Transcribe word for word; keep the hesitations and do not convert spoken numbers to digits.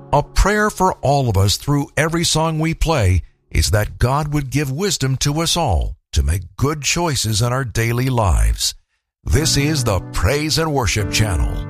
A prayer for all of us through every song we play is that God would give wisdom to us all to make good choices in our daily lives. This is the Praise and Worship Channel.